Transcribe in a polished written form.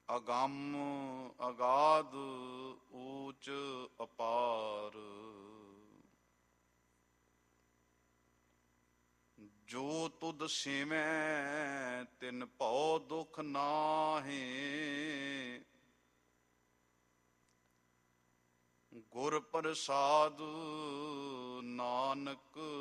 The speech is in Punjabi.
ਅਗੰਮ ਅਗਾਧ ਊਚ ਅਪਾਰ। ਜੋ ਤੁਧ ਸੇਵੈ ਤਿਨ ਭਉ ਦੁਖ ਨਾਹੀਂ। ਗੁਰ ਪ੍ਰਸਾਦ ਨਾਨਕ